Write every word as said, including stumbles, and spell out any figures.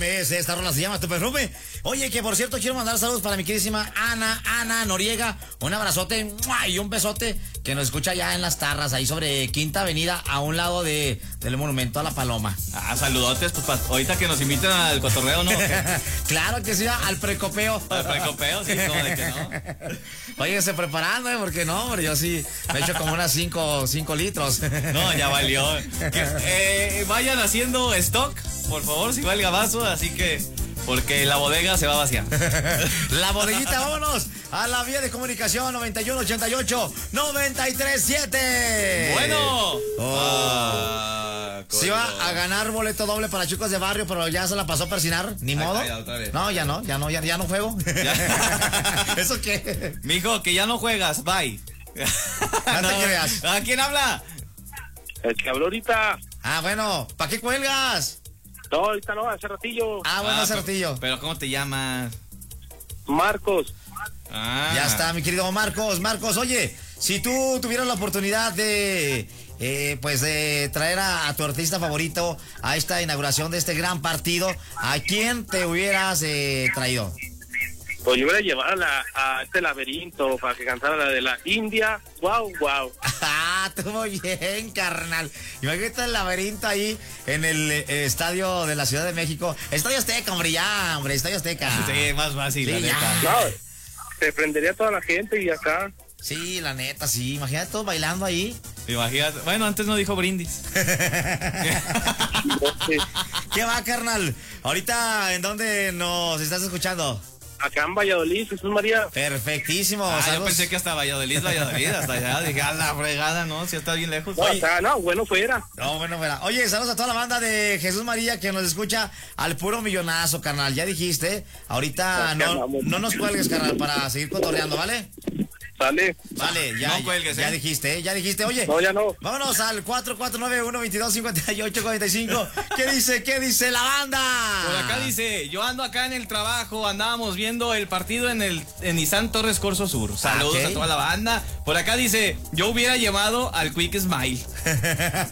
M S, esta rola se llama Tu Perfume. Oye, que por cierto quiero mandar saludos para mi queridísima Ana, Ana Noriega. Un abrazote ¡mua! Y un besote que nos escucha ya en Las Tarras, ahí sobre Quinta Avenida, a un lado de, del Monumento a la Paloma. Ah, saludotes, pues pa, ahorita que nos invitan al cotorreo, ¿no? Claro que sí, al precopeo. Al precopeo, sí, como de que no. Váyanse preparando, ¿eh? Porque no, hombre, yo sí me echo como unas cinco litros. No, ya valió. Que, eh, vayan haciendo stock, por favor, si valga vaso, así que... porque la bodega se va a vaciar. La bodeguita, vámonos a la vía de comunicación noventa y uno ochenta y ocho noventa y tres siete. Bueno. Oh. Ah, Se iba a ganar boleto doble para chicos de barrio, pero ya se la pasó a persinar, ni modo. Ay, ay, otra vez. No, ya no, ya no, ya, ya no juego. ¿Eso qué? Mijo, que ya no juegas, bye. No, no te creas. ¿A quién habla? El que habló ahorita. Ah, bueno, ¿para qué cuelgas? No, ahorita no, hace ratillo. Ah, bueno, Ah, hace pero, ratillo. pero ¿cómo te llamas? Marcos. Ah. Ya está, mi querido Marcos. Marcos, oye, si tú tuvieras la oportunidad de, eh, pues, de traer a, a tu artista favorito a esta inauguración de este gran partido, ¿a quién te hubieras eh, traído? Pues yo voy a llevar a, la, a este laberinto para que cantara la de la India. Wow, wow. Ah, estuvo bien, carnal. Imagínate el laberinto ahí en el eh, estadio de la Ciudad de México. Estadio Azteca, hombre, ya, hombre, Estadio Azteca. Sí, más fácil, Sí, la ya. neta. No, se prendería toda la gente y acá. Sí, la neta, sí. Imagínate todos bailando ahí. Imagínate. Bueno, antes no dijo brindis. ¿Qué va, carnal? Ahorita, ¿en dónde nos estás escuchando? Acá en Valladolid, Jesús María. Perfectísimo. Ah, yo saludos. pensé que hasta Valladolid, Valladolid, hasta allá. Dije, a la fregada, ¿no? Si está bien lejos. No, Oye, acá, no, bueno, fuera. No, bueno, mira. Oye, saludos a toda la banda de Jesús María que nos escucha al puro millonazo, carnal. Ya dijiste. Ahorita no, no nos cuelgues, carnal, para seguir cotorreando, ¿vale? Sale. Vale, ya, No cuelgues, ya ¿eh? dijiste, ¿eh? Ya dijiste. Oye, No, ya no. vámonos al cuatro cuatro nueve uno veintidós cincuenta y ocho cuarenta y cinco. ¿Qué dice? ¿Qué dice la banda? por acá dice, yo ando acá en el trabajo, andábamos viendo el partido en el en Nissan Torres Corso Sur. Saludos Ok. a toda la banda. Por acá dice, yo hubiera llevado al Quick Smile.